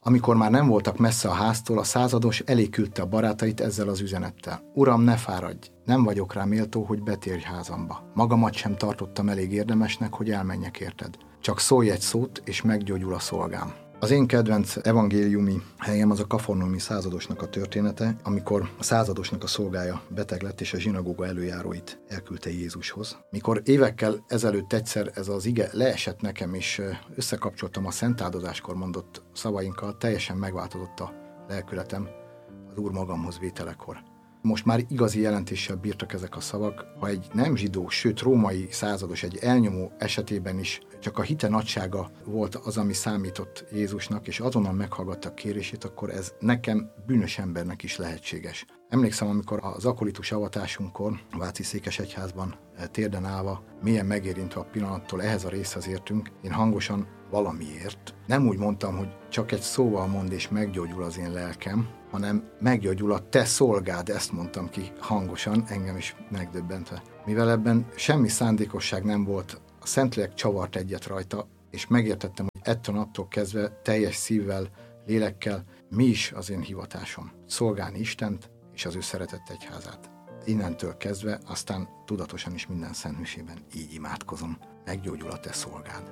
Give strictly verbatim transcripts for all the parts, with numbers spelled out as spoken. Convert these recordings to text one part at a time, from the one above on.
Amikor már nem voltak messze a háztól, a százados elé küldte a barátait ezzel az üzenettel. Uram, ne fáradj, nem vagyok rá méltó, hogy betérj házamba. Magamat sem tartottam elég érdemesnek, hogy elmenjek érted. Csak szólj egy szót, és meggyógyul a szolgám. Az én kedvenc evangéliumi helyem az a kafarnaumi századosnak a története, amikor a századosnak a szolgája beteg lett, és a zsinagóga előjáróit elküldte Jézushoz. Mikor évekkel ezelőtt egyszer ez az ige leesett nekem, és összekapcsoltam a szentáldozáskor mondott szavainkkal, teljesen megváltozott a lelkületem az Úr magamhoz vételekor. Most már igazi jelentéssel bírtak ezek a szavak, ha egy nem zsidó, sőt római százados, egy elnyomó esetében is csak a hite nagysága volt az, ami számított Jézusnak, és azonnal meghallgattak kérését, akkor ez nekem, bűnös embernek is lehetséges. Emlékszem, amikor az akolitus avatásunkkor a Váci Székesegyházban térden állva, mélyen megérintve a pillanattól ehhez a részhez értünk, én hangosan valamiért nem úgy mondtam, hogy csak egy szóval mond és meggyógyul az én lelkem, hanem meggyógyul a te szolgád, ezt mondtam ki hangosan, engem is megdöbbentve. Mivel ebben semmi szándékosság nem volt, a Szentlélek csavart egyet rajta, és megértettem, hogy ettől naptól kezdve teljes szívvel, lélekkel mi is az én hivatásom. Szolgálni Istent és az ő szeretett egyházát. Innentől kezdve aztán tudatosan is minden szenthűségben így imádkozom. Meggyógyul a te szolgád.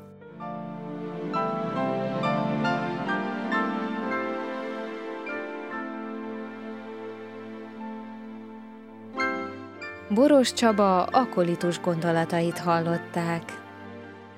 Boros Csaba akolitus gondolatait hallották.